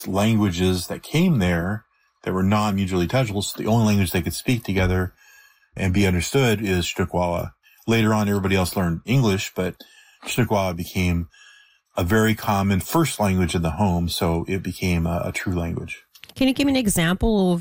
languages that came there that were non-mutually intelligible. So the only language they could speak together and be understood is Shtukwala. Later on, everybody else learned English, but Shtukwala became a very common first language in the home, so it became a true language. Can you give me an example of